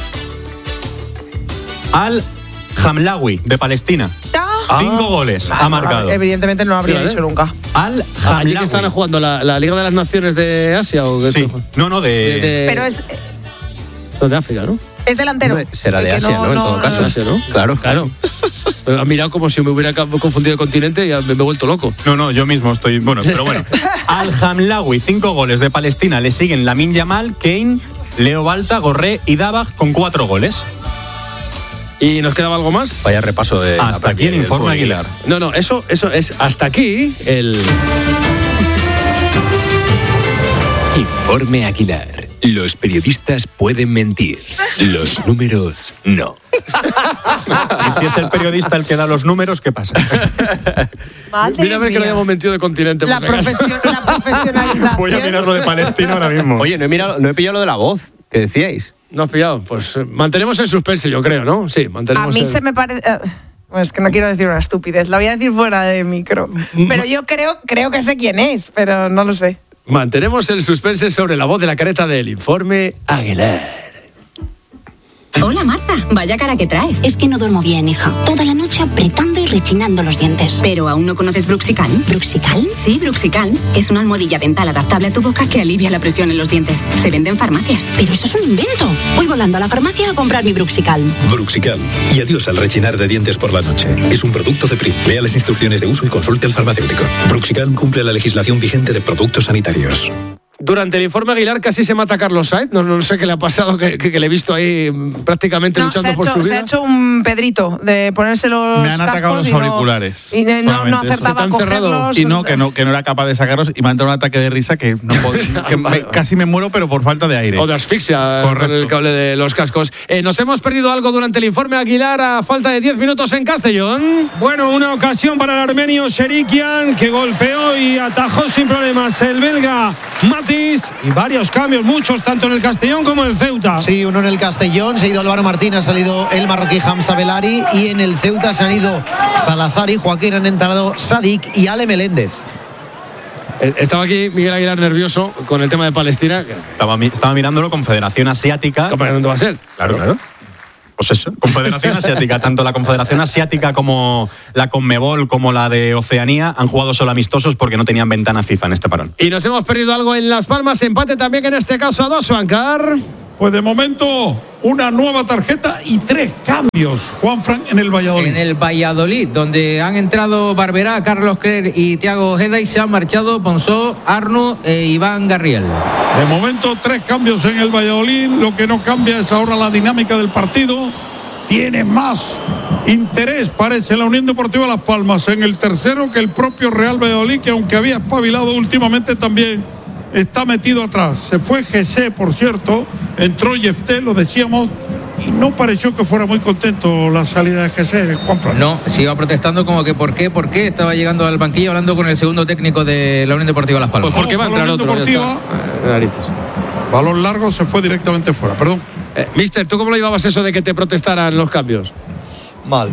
Al Hamlawi, de Palestina. Ah. Cinco goles ha marcado. Evidentemente no lo habría Claro, dicho ¿eh? nunca. Al ¿Allí que Hamlawi. están jugando la, la Liga de las Naciones de Asia o qué? Sí. No, no, de... De, de- Pero es, no, de África, ¿no? es delantero. Será El de que Asia, ¿no? En todo caso. De Asia, ¿no? Claro. Claro. Pero has mirado como si me hubiera ca- confundido de continente y ya me, me he vuelto loco. No, no, yo mismo estoy... Bueno, pero bueno. Al Hamlawi, cinco goles de Palestina. Le siguen Lamine Yamal, Kane, Leo Balta, Gorré y Dabag con cuatro goles. ¿Y nos quedaba algo más? Vaya repaso de... Hasta aquí el informe Aguilar. No, no, eso, eso es hasta aquí el... Informe Aguilar. Los periodistas pueden mentir. Los números no. Y si es el periodista el que da los números, ¿qué pasa? Madre Mira a ver que no mía. hayamos mentido de continente. La, por si acaso. profesio- la profesionalización. Voy a mirar lo de Palestina ahora mismo. Oye, no he, mirado, no he pillado lo de la voz, que decíais. ¿No has pillado? Pues eh, mantenemos el suspense, yo creo, ¿no? Sí, A mantenemos mí el... se me parece... eh, bueno, es que no quiero decir una estupidez, la voy a decir fuera de micro. Pero yo creo, creo que sé quién es, pero no lo sé. Mantenemos el suspense sobre la voz de la careta del informe Aguilar. Hola Marta, vaya cara que traes. Es que no duermo bien, hija. Toda la noche apretando y rechinando los dientes. ¿Pero aún no conoces Bruxicalm? ¿Bruxicalm? Sí, Bruxicalm. Es una almohadilla dental adaptable a tu boca que alivia la presión en los dientes. Se vende en farmacias. Pero eso es un invento. Voy volando a la farmacia a comprar mi Bruxicalm. Bruxicalm. Y adiós al rechinar de dientes por la noche. Es un producto de P R I. Lea las instrucciones de uso y consulte al farmacéutico. Bruxicalm cumple la legislación vigente de productos sanitarios. Durante el informe Aguilar casi se mata a Carlos Sainz. No, no sé qué le ha pasado, que, que, que le he visto ahí prácticamente no, luchando se ha por hecho, su vida. Se ha hecho un Pedrito de ponerse los Me han atacado los y no- auriculares. Y no, no, no acertaba a cogerlos. Y no que, no, que no era capaz de sacarlos y me ha entrado un ataque de risa que, no puedo, que me, casi me muero, pero por falta de aire. O de asfixia. Correcto. Con el cable de los cascos. Eh, nos hemos perdido algo durante el informe Aguilar a falta de diez minutos en Castellón. Bueno, una ocasión para el armenio Serikian, que golpeó y atajó sin problemas el belga Matis. Y varios cambios, muchos, tanto en el Castellón como en el Ceuta. Sí, uno en el Castellón, se ha ido Álvaro Martín, ha salido el marroquí Hamza Belari, y en el Ceuta se han ido Salazar y Joaquín, han entrado Sadik y Ale Meléndez. Estaba aquí Miguel Aguilar nervioso con el tema de Palestina. Estaba, estaba mirándolo Confederación Asiática. ¿Dónde va a ser? Claro, claro. Pues eso, Confederación Asiática. Tanto la Confederación Asiática como la Conmebol, como la de Oceanía, han jugado solo amistosos porque no tenían ventana FIFA en este parón. Y nos hemos perdido algo en Las Palmas, empate también en este caso a dos, Bancar. Pues de momento, una nueva tarjeta y tres cambios, Juanfran, en el Valladolid. En el Valladolid, donde han entrado Barberá, Carlos Cler y Thiago Ojeda, y se han marchado Ponsó, Arnu e Iván Garriel. De momento, tres cambios en el Valladolid. Lo que no cambia es ahora la dinámica del partido. Tiene más interés, parece, la Unión Deportiva Las Palmas en el tercero que el propio Real Valladolid, que aunque había espabilado últimamente, también está metido atrás. Se fue Jesse, por cierto, entró Yefté, lo decíamos, y no pareció que fuera muy contento la salida de Jesse, Juanfran. No, se iba protestando como que por qué, por qué, estaba llegando al banquillo hablando con el segundo técnico de la Unión Deportiva Las Palmas. Pues porque va a entrar otro. Deportiva, balón largo, se fue directamente fuera, perdón. Eh, Mister, ¿tú cómo lo llevabas eso de que te protestaran los cambios? Mal.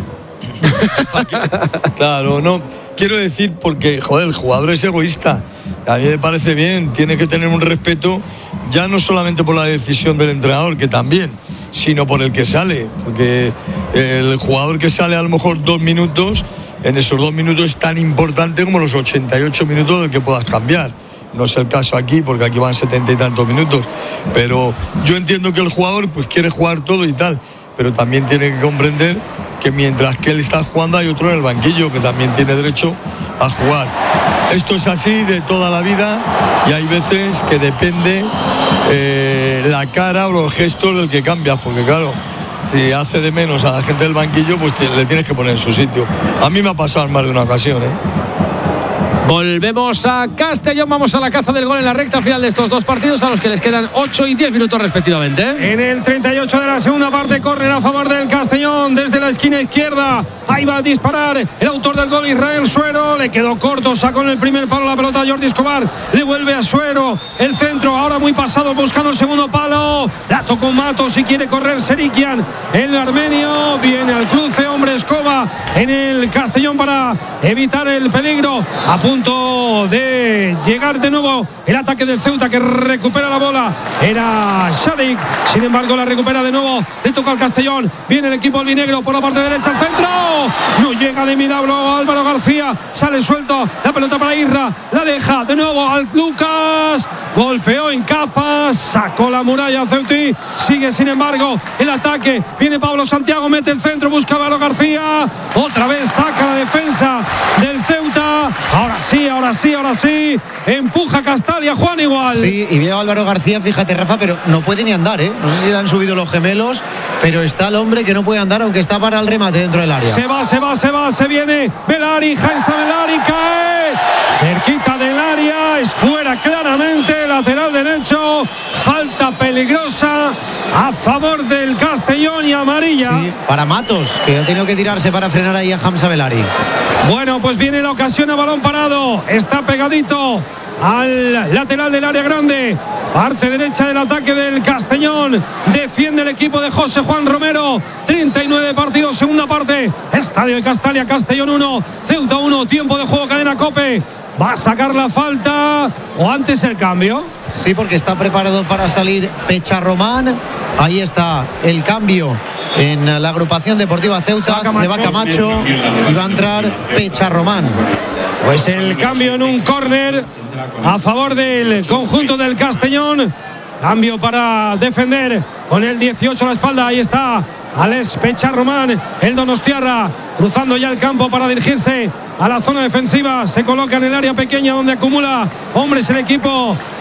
Claro, no. Quiero decir, porque, joder, el jugador es egoísta. A mí me parece bien, tiene que tener un respeto, ya no solamente por la decisión del entrenador, que también, sino por el que sale. Porque el jugador que sale a lo mejor dos minutos, en esos dos minutos es tan importante como los ochenta y ocho minutos del que puedas cambiar. No es el caso aquí, porque aquí van setenta y tantos minutos. Pero yo entiendo que el jugador pues quiere jugar todo y tal, pero también tiene que comprender que mientras que él está jugando hay otro en el banquillo que también tiene derecho a jugar. Esto es así de toda la vida y hay veces que depende eh, la cara o los gestos del que cambias, porque claro, si hace de menos a la gente del banquillo, pues te, le tienes que poner en su sitio. A mí me ha pasado en más de una ocasión, ¿eh? Volvemos a Castellón, vamos a la caza del gol en la recta final de estos dos partidos, a los que les quedan ocho y diez minutos respectivamente. En el treinta y ocho de la segunda parte, córner a favor del Castellón desde la esquina izquierda. Ahí va a disparar el autor del gol, Israel Suero. Le quedó corto, sacó en el primer palo la pelota Jordi Escobar. Le vuelve a Suero. El centro, ahora muy pasado, buscando el segundo palo. La tocó Matos y quiere correr Serikian. El armenio viene al cruce, hombre Escoba en el Castellón para evitar el peligro. A punto de llegar de nuevo el ataque del Ceuta, que recupera la bola. Era Sadik, sin embargo la recupera de nuevo. Le toca al Castellón. Viene el equipo albinegro por la parte derecha, al centro. No llega de milagro Álvaro García. Sale suelto. La pelota para Irra. La deja de nuevo al Lucas. Golpeó en capas. Sacó la muralla Ceutí. Sigue sin embargo el ataque. Viene Pablo Santiago. Mete el centro. Busca a Álvaro García. Otra vez saca la defensa del Ceuta. Ahora sí, ahora sí, ahora sí. Empuja Castalia, Juan igual. Sí, y veo a Álvaro García, fíjate, Rafa, pero no puede ni andar, ¿eh? No sé si le han subido los gemelos, pero está el hombre que no puede andar, aunque está para el remate dentro del área. Se va, se va, se va, se viene Belari, Hansa Belari, cae cerquita del área, es fuera claramente, lateral derecho, falta peligrosa a favor del Castellón y amarilla. Sí, para Matos, que ha tenido que tirarse para frenar ahí a Hamza Belari. Bueno, pues viene la ocasión a balón parado, está pegadito al lateral del área grande. Parte derecha del ataque del Castellón. Defiende el equipo de José Juan Romero. treinta y nueve partidos, segunda parte. Estadio de Castalia, Castellón uno, Ceuta uno. Tiempo de juego, cadena COPE. Va a sacar la falta o antes el cambio. Sí, porque está preparado para salir Pecha Román. Ahí está el cambio en la agrupación deportiva Ceuta. Se va Camacho y va a entrar Pecha Román. Pues el cambio en un córner a favor del conjunto del Castellón. Cambio para defender con el dieciocho a la espalda. Ahí está Alex Pecha Román, el donostiarra, cruzando ya el campo para dirigirse a la zona defensiva. Se coloca en el área pequeña donde acumula hombres el equipo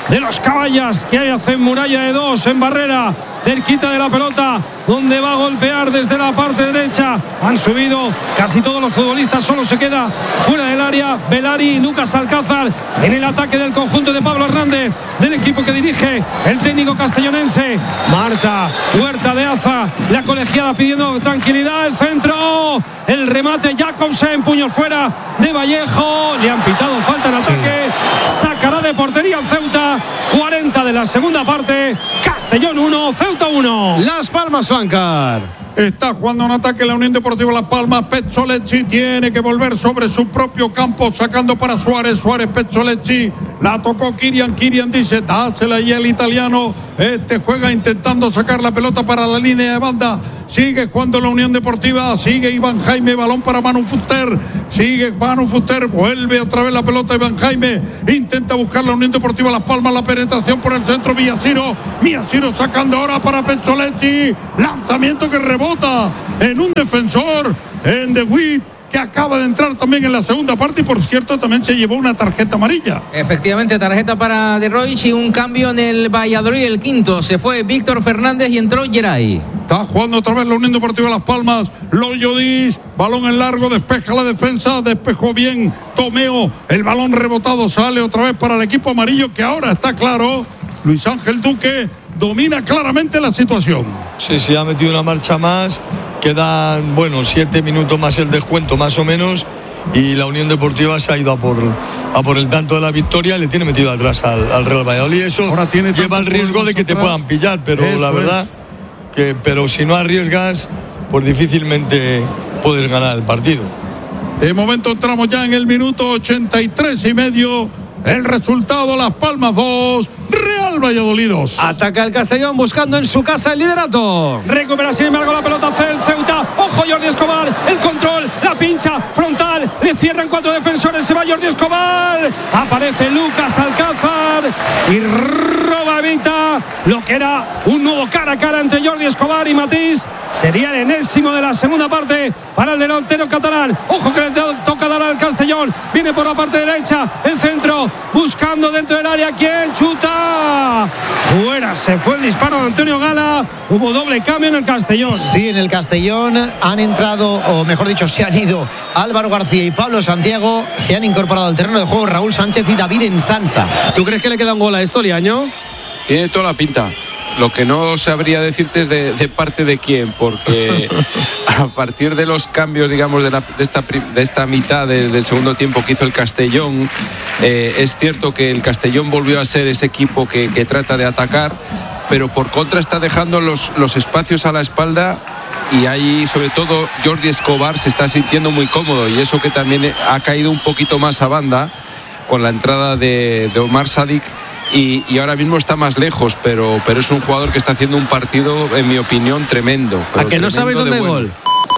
de los Caballas, que hay hacen muralla de dos en barrera, cerquita de la pelota, donde va a golpear desde la parte derecha. Han subido casi todos los futbolistas, solo se queda fuera del área Velari y Lucas Alcázar en el ataque del conjunto de Pablo Hernández, del equipo que dirige el técnico castellonense. Marta Huerta de Aza, la colegiada pidiendo tranquilidad, el centro, el remate Jacobsen, puños fuera de Vallejo, le han pitado falta en ataque, sacará de portería al Ceuta. Cuarenta de la segunda parte, Castellón uno, Ceuta uno. Las Palmas, Fancar. Está jugando un ataque la Unión Deportiva Las Palmas. Pezzolecci tiene que volver sobre su propio campo, sacando para Suárez. Suárez, Pezzolecci, la tocó Kirian. Kirian dice, dásela y el italiano. Este juega intentando sacar la pelota para la línea de banda. Sigue jugando la Unión Deportiva. Sigue Iván Jaime, balón para Manu Fuster. Sigue Manu Fuster, vuelve otra vez la pelota Iván Jaime. Intenta buscar la Unión Deportiva Las Palmas, la penetración por el centro. Miyashiro, Miyashiro sacando ahora para Pezzolecci. Lanzamiento que rebota en un defensor, en De Witt, que acaba de entrar también en la segunda parte y por cierto también se llevó una tarjeta amarilla. Efectivamente, tarjeta para De Roich y un cambio en el Valladolid. El quinto se fue Víctor Fernández y entró Geray. Está jugando otra vez la Unión Deportiva Las Palmas. Loyodis, balón en largo, despeja la defensa, despejó bien Tomeo, el balón rebotado sale otra vez para el equipo amarillo, que ahora está claro, Luis Ángel Duque domina claramente la situación. Sí, sí, ha metido una marcha más. Quedan, bueno, siete minutos más el descuento, más o menos. Y la Unión Deportiva se ha ido a por, a por el tanto de la victoria. Le tiene metido atrás al, al Real Valladolid. Eso ahora tiene lleva el riesgo de que te puedan pillar. Pero eso la verdad, es. que pero si no arriesgas, pues difícilmente puedes ganar el partido. De momento entramos ya en el minuto ochenta y tres y medio. El resultado, Las Palmas dos, Real Valladolid dos. Ataca el Castellón buscando en su casa el liderato. Recupera sin embargo la pelota hacia el Ceuta. Ojo Jordi Escobar, el control, la pincha frontal. Le cierran cuatro defensores, se va Jordi Escobar. Aparece Lucas Alcázar y roba Evita lo que era un nuevo cara a cara entre Jordi Escobar y Matís. Sería el enésimo de la segunda parte para el delantero catalán. Ojo que le toca dar al Castellón. Viene por la parte derecha, el centro, buscando dentro del área. ¿Quién chuta? Fuera, se fue el disparo de Antonio Gala. Hubo doble cambio en el Castellón. Sí, en el Castellón han entrado, o mejor dicho, se han ido Álvaro García y Pablo Santiago. Se han incorporado al terreno de juego Raúl Sánchez y David Ensansa. ¿Tú crees que le queda un gol a esto, Liaño? Tiene toda la pinta. Lo que no sabría decirte es de, de parte de quién, porque a partir de los cambios, digamos, de, la, de, esta, de esta mitad del de segundo tiempo que hizo el Castellón, eh, es cierto que el Castellón volvió a ser ese equipo que, que trata de atacar, pero por contra está dejando los, los espacios a la espalda y ahí, sobre todo, Jordi Escobar se está sintiendo muy cómodo y eso que también ha caído un poquito más a banda con la entrada de, de Omar Sadik. Y, y ahora mismo está más lejos, pero, pero es un jugador que está haciendo un partido, en mi opinión, tremendo. ¿A que no sabéis dónde hay gol?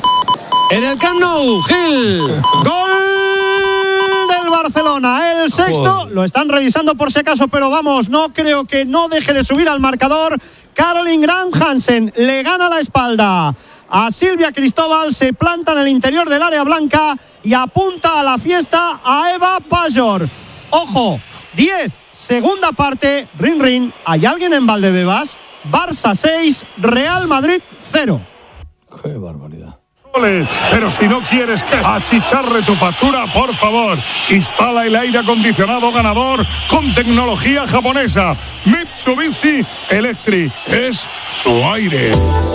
En el Camp Nou, Gil. Gol del Barcelona, el sexto. Joder. Lo están revisando por si acaso, pero vamos, no creo que no deje de subir al marcador. Caroline Graham Hansen le gana la espalda a Silvia Cristóbal, se planta en el interior del área blanca y apunta a la fiesta a Eva Pajor. Ojo, diez. Segunda parte, rin rin, ¿hay alguien en Valdebebas? Barça seis, Real Madrid cero. ¡Qué barbaridad! Pero si no quieres que achicharre tu factura, por favor, instala el aire acondicionado ganador con tecnología japonesa. Mitsubishi Electric es tu aire.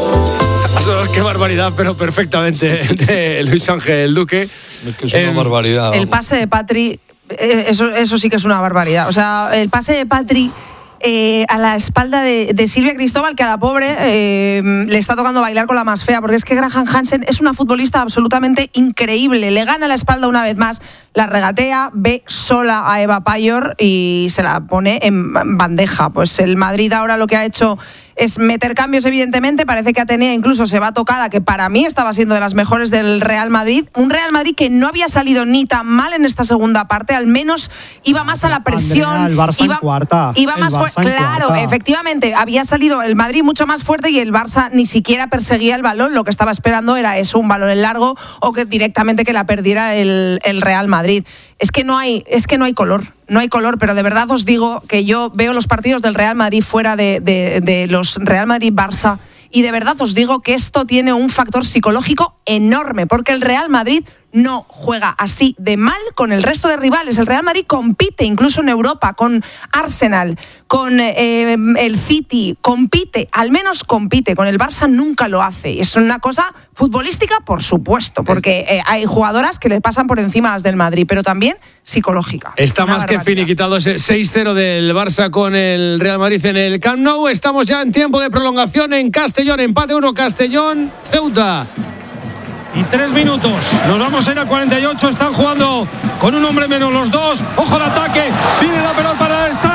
Qué barbaridad, pero perfectamente de Luis Ángel Duque. Es que es una eh, barbaridad. El pase de Patri... Eso, eso sí que es una barbaridad. O sea, el pase de Patri eh, a la espalda de, de Silvia Cristóbal, que a la pobre eh, le está tocando bailar con la más fea, porque es que Graham Hansen es una futbolista absolutamente increíble. Le gana la espalda una vez más, la regatea, ve sola a Eva Pajor y se la pone en bandeja. Pues el Madrid ahora lo que ha hecho es meter cambios, evidentemente. Parece que Atenea incluso se va tocada, que para mí estaba siendo de las mejores del Real Madrid. Un Real Madrid que no había salido ni tan mal en esta segunda parte, al menos iba más a la presión. Andrea, el Barça iba, en cuarta. Iba más fuerte. Claro, cuarta. efectivamente, había salido el Madrid mucho más fuerte y el Barça ni siquiera perseguía el balón. Lo que estaba esperando era eso, un balón en largo o que directamente que la perdiera el, el Real Madrid. Es que no hay, es que no hay color. No hay color, pero de verdad os digo que yo veo los partidos del Real Madrid fuera de, de, de los Real Madrid-Barça y de verdad os digo que esto tiene un factor psicológico enorme, porque el Real Madrid no juega así de mal con el resto de rivales. El Real Madrid compite incluso en Europa con Arsenal, con eh, el City, compite, al menos compite. Con el Barça nunca lo hace. Es una cosa futbolística, por supuesto, porque eh, hay jugadoras que le pasan por encima a las del Madrid, pero también psicológica. Está Una más que barbaridad. finiquitado ese seis cero del Barça con el Real Madrid en el Camp Nou. Estamos ya en tiempo de prolongación en Castellón. Empate uno Castellón, Ceuta. Y tres minutos. Nos vamos a ir a cuarenta y ocho. Están jugando con un hombre menos los dos. Ojo al ataque. Viene la pelota para el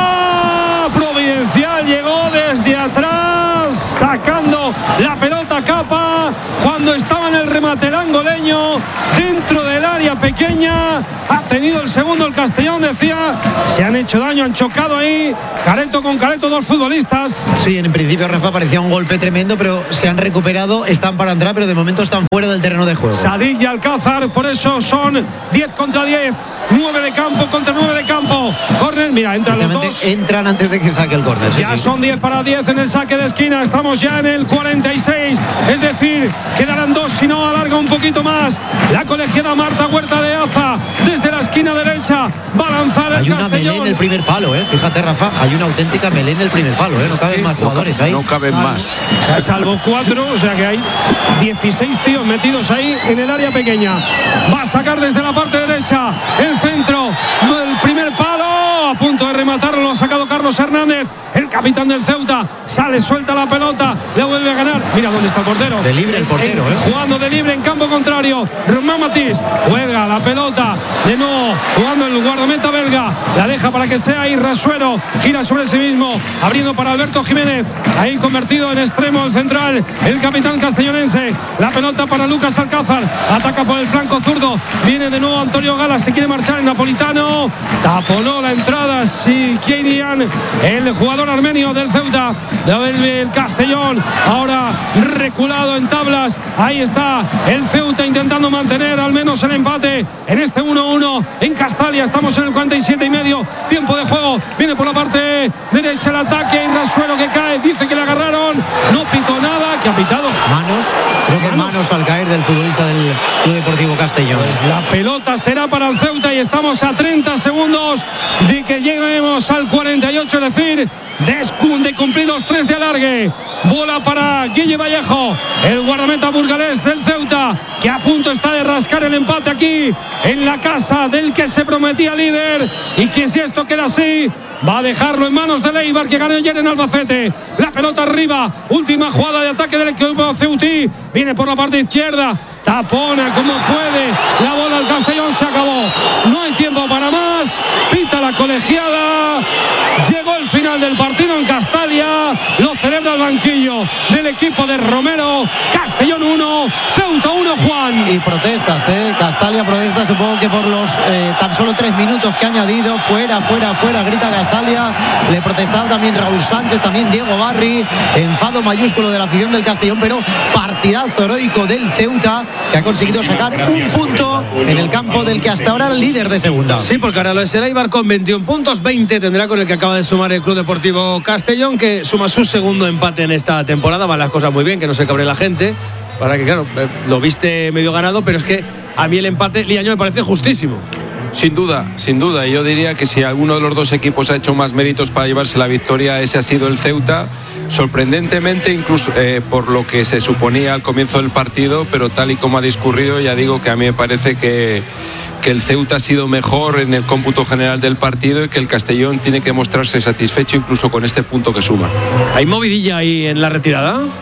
Sansa. Providencial llegó desde atrás, sacando la pelota capa cuando estaba en el remate el angoleño dentro del área pequeña. Ha tenido el segundo el Castellón, decía. Se han hecho daño, han chocado ahí. Careto con Careto, dos futbolistas. Sí, en principio, Rafa, parecía un golpe tremendo, pero se han recuperado, están para entrar, pero de momento están fuera del terreno de juego. Sadik y Alcázar, por eso son diez contra diez. nueve de campo contra nueve de campo. Córner, mira, entran los dos. Entran antes de que saque el córner. Sí, Ya sí. son diez para diez en el saque de esquina. Estamos ya en el cuarenta y seis. Es decir, quedarán dos si no alarga un poquito más. La colegiada Marta Huerta de Aza desde la esquina derecha va a lanzar el Hay una melé Castellón. en el primer palo, ¿eh? Fíjate, Rafa, hay una auténtica melé en el primer palo, ¿eh? No caben más jugadores ahí. No caben Salvo- más. Salvo cuatro, o sea que hay dieciséis tíos metidos ahí en el área pequeña. Va a sacar desde la parte derecha el centro, el primer palo, a punto de rematarlo, lo ha sacado Carlos Hernández, el capitán del Ceuta. Sale, suelta la pelota, le vuelve a ganar. Mira dónde está el portero. De libre el portero, Eh, ¿eh? Jugando de libre en campo contrario. Román Matís juega la pelota de nuevo, jugando el guardameta belga. La deja para que sea Irrasuero. Gira sobre sí mismo, abriendo para Alberto Jiménez. Ahí convertido en extremo el central, el capitán castellonense. La pelota para Lucas Alcázar. Ataca por el flanco zurdo. Viene de nuevo Antonio Gala. Se quiere marchar el napolitano. Taponó la entrada. Sí, Kienian, el jugador armenio del Ceuta. Del el Castellón. Ahora reculado en tablas. Ahí está el Ceuta intentando mantener al menos el empate en este uno uno en Castalia. Estamos en el cuarenta y siete y medio. Tiempo de juego. Viene por la parte derecha el ataque. Irrasuero que cae. Dice que le agarraron. No pitó nada. ¿Qué ha pitado? Manos. Creo que manos al caer del futbolista del Club Deportivo Castellón. Pues la pelota será para el Ceuta y estamos a treinta segundos de que lleguemos al cuarenta y ocho, es decir, de, de cumplir los tres de alargue. Bola para Guille Vallejo, el guardameta burgalés del Ceuta, que a punto está de rascar el empate aquí en la casa del que se prometía líder, y que si esto queda así va a dejarlo en manos de Leibar, que ganó ayer en Albacete. La pelota arriba, última jugada de ataque del equipo ceutí, viene por la parte izquierda, tapona como puede, la bola al Castellón, se acabó, no hay tiempo para más, pita la colegiada, llegó el final del partido en Castalia, lo celebra el banquillo del equipo de Romero. Castellón uno, Ceuta uno, Juan. Y protestas, ¿eh? Castalia protesta, supongo que por los eh, tan solo tres minutos que ha añadido. Fuera, fuera, fuera, grita Castalia. Le protestaba también Raúl Sánchez, también Diego Barri. Enfado mayúsculo de la afición del Castellón, pero partidazo heroico del Ceuta, que ha conseguido sacar un punto en el campo del que hasta ahora era el líder de segunda. Sí, porque ahora lo es el Eibar con veintiún puntos, veinte tendrá con el que acaba de sumar el Club Deportivo Castellón, que suma su segundo empate en esta temporada. Van las cosas muy bien, que no se cabre la gente, para que, claro, lo viste medio ganado, pero es que a mí el empate Liaño me parece justísimo. Sin duda, sin duda. Yo diría que si alguno de los dos equipos ha hecho más méritos para llevarse la victoria, ese ha sido el Ceuta. Sorprendentemente, incluso eh, por lo que se suponía al comienzo del partido, pero tal y como ha discurrido, ya digo que a mí me parece que, que el Ceuta ha sido mejor en el cómputo general del partido y que el Castellón tiene que mostrarse satisfecho incluso con este punto que suma. ¿Hay movidilla ahí en la retirada?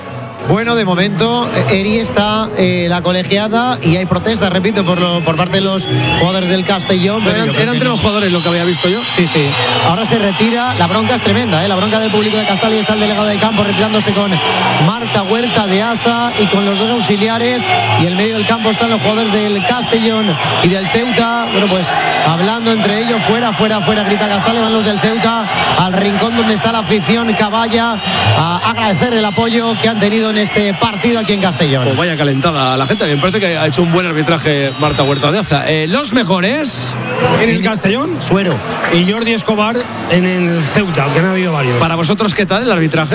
Bueno, de momento, Eri está eh, la colegiada y hay protestas, repito, por, lo, por parte de los jugadores del Castellón. Pero eran eran entre no. los jugadores lo que había visto yo. Sí, sí. Ahora se retira. La bronca es tremenda, ¿eh? La bronca del público de Castalia. Está el delegado de campo retirándose con Marta Huerta de Aza y con los dos auxiliares. Y en medio del campo están los jugadores del Castellón y del Ceuta. Bueno, pues hablando entre ellos, fuera, fuera, fuera, grita Castalia. Van los del Ceuta al rincón donde está la afición caballa a agradecer el apoyo que han tenido en este partido aquí en Castellón. Pues vaya calentada la gente. Me parece que ha hecho un buen arbitraje Marta Huerta de Aza. Eh, los mejores en el Castellón, Suero y Jordi Escobar en el Ceuta, aunque han habido varios. Para vosotros, ¿qué tal el arbitraje?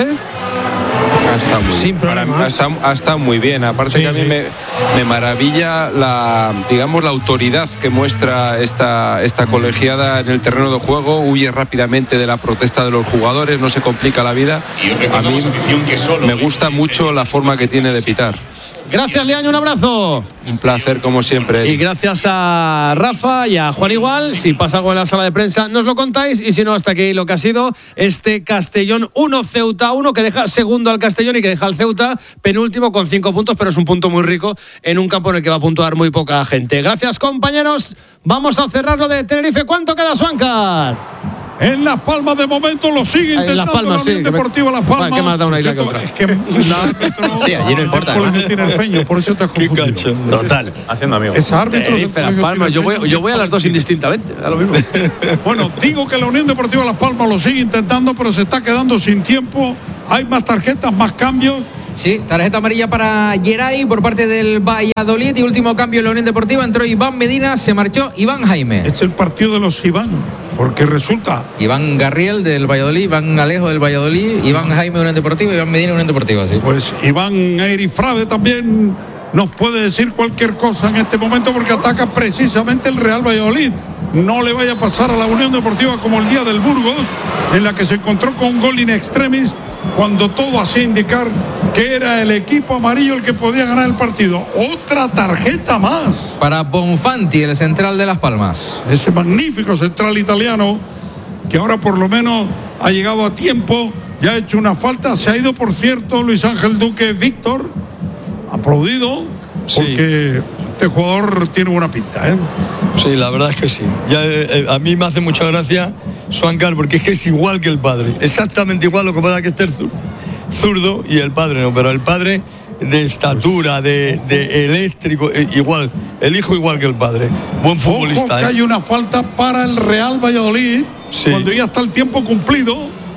Está muy, Sin problema. Está, ha estado muy bien. Aparte sí, que a mí sí. me, me maravilla la, digamos, la autoridad que muestra esta, esta colegiada en el terreno de juego. Huye rápidamente de la protesta de los jugadores, no se complica la vida. A mí me gusta mucho la forma que tiene de pitar. Gracias, Leaño, un abrazo. Un placer, como siempre. Y gracias a Rafa y a Juan igual. Si pasa algo en la sala de prensa, nos lo contáis. Y si no, hasta aquí lo que ha sido este Castellón uno, Ceuta uno, que deja segundo al Castellón y que deja al Ceuta penúltimo con cinco puntos, pero es un punto muy rico en un campo en el que va a puntuar muy poca gente. Gracias, compañeros. Vamos a cerrar lo de Tenerife. ¿Cuánto queda, Suancar? En Las Palmas de momento lo sigue intentando Las Palmas, la Unión sí, Deportiva Las Palmas. ¿Qué más da una isla que otra? Es que la árbitro sí, allí no importa, ¿no? tiene el feño, por eso te has confundido. Total, haciendo amigos. Es árbitro eh, de Las Palmas. Yo voy, yo voy a las dos indistintamente, da lo mismo. Bueno, digo que la Unión Deportiva Las Palmas lo sigue intentando, pero se está quedando sin tiempo. Hay más tarjetas, más cambios. Sí, tarjeta amarilla para Geray por parte del Valladolid. Y último cambio en la Unión Deportiva. Entró Iván Medina, se marchó Iván Jaime. Es el partido de los Iván, porque resulta... Iván Garriel del Valladolid, Iván Alejo del Valladolid, Iván Jaime Unión Deportiva, Iván Medina Unión Deportiva. Sí. Pues Iván Eirifrade también nos puede decir cualquier cosa en este momento, porque ataca precisamente el Real Valladolid. No le vaya a pasar a la Unión Deportiva como el día del Burgos, en la que se encontró con un gol in extremis, cuando todo hacía indicar que era el equipo amarillo el que podía ganar el partido. Otra tarjeta más para Bonfanti, el central de Las Palmas. Ese magnífico central italiano, que ahora por lo menos ha llegado a tiempo, ya ha hecho una falta. Se ha ido, por cierto, Luis Ángel Duque Víctor, aplaudido, sí, porque este jugador tiene buena pinta, ¿eh? Sí, la verdad es que sí. Ya, eh, a mí me hace mucha gracia Suancar, porque es que es igual que el padre, exactamente igual. Lo que pasa es que este es zurdo y el padre no, pero el padre de estatura, de, de eléctrico, eh, igual, el hijo igual que el padre. Buen futbolista. Ojo, que ¿eh? hay una falta para el Real Valladolid, sí, cuando ya está el tiempo cumplido.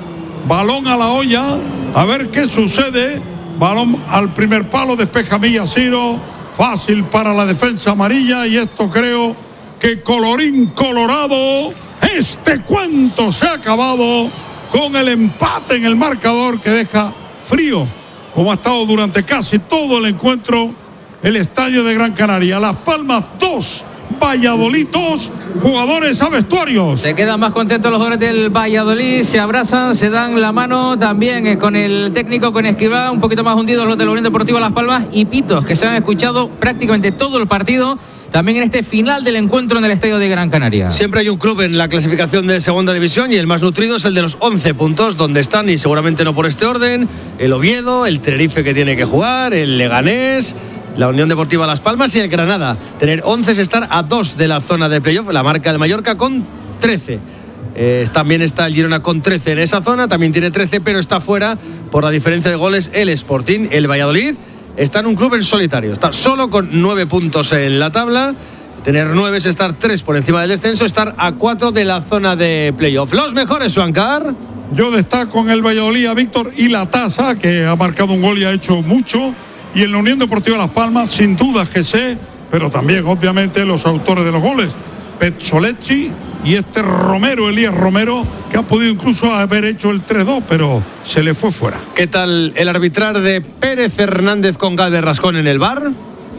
Balón a la olla, a ver qué sucede. Balón al primer palo, despeja Millaciro, fácil para la defensa amarilla. Y esto creo que colorín colorado, este cuento se ha acabado con el empate en el marcador, que deja frío, como ha estado durante casi todo el encuentro, el estadio de Gran Canaria. Las Palmas dos, Valladolid dos, jugadores a vestuarios. Se quedan más contentos los jugadores del Valladolid, se abrazan, se dan la mano también eh, con el técnico, con Escribá, un poquito más hundidos los de la Unión Deportiva Las Palmas, y pitos que se han escuchado prácticamente todo el partido, también en este final del encuentro en el estadio de Gran Canaria. Siempre hay un club en la clasificación de segunda división y el más nutrido es el de los once puntos, donde están, y seguramente no por este orden, el Oviedo, el Tenerife, que tiene que jugar, el Leganés, la Unión Deportiva Las Palmas y el Granada. Tener once es estar a dos de la zona de playoff, la marca del Mallorca con trece. Eh, también está el Girona con trece en esa zona, también tiene trece, pero está fuera por la diferencia de goles el Sporting. El Valladolid está en un club en solitario, está solo con nueve puntos en la tabla. Tener nueve es estar tres por encima del descenso, estar a cuatro de la zona de playoff. Los mejores, Suancar. Yo destaco en el Valladolid a Víctor y la Taza, que ha marcado un gol y ha hecho mucho. Y en la Unión Deportiva Las Palmas, sin duda que sé, pero también obviamente los autores de los goles, Pezzolecci y este Romero, Elías Romero, que ha podido incluso haber hecho el tres dos, pero se le fue fuera. ¿Qué tal el arbitrar de Pérez Hernández con Galvez Rascón en el V A R?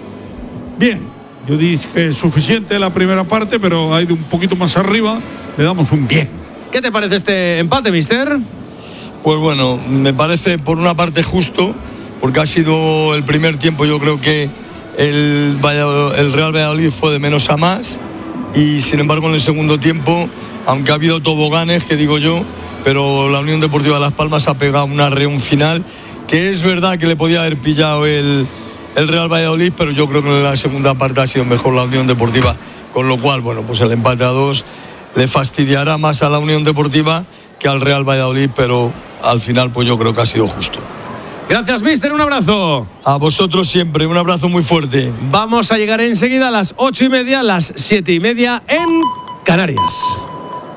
Bien, yo dije suficiente la primera parte, pero ha ido un poquito más arriba, le damos un bien. ¿Qué te parece este empate, mister? Pues bueno, me parece por una parte justo, porque ha sido el primer tiempo, yo creo que el, el Real Valladolid fue de menos a más, y sin embargo en el segundo tiempo, aunque ha habido toboganes, que digo yo, pero la Unión Deportiva Las Palmas ha pegado una reunión final que es verdad que le podía haber pillado el, el Real Valladolid, pero yo creo que en la segunda parte ha sido mejor la Unión Deportiva, con lo cual, bueno, pues el empate a dos le fastidiará más a la Unión Deportiva que al Real Valladolid, pero al final pues yo creo que ha sido justo. Gracias, mister, un abrazo. A vosotros siempre, un abrazo muy fuerte. Vamos a llegar enseguida a las ocho y media, las siete y media en Canarias.